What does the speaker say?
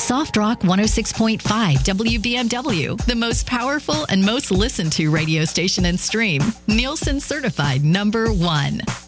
Soft Rock 106.5 WBMW, the most powerful and most listened to radio station and stream. Nielsen certified #1.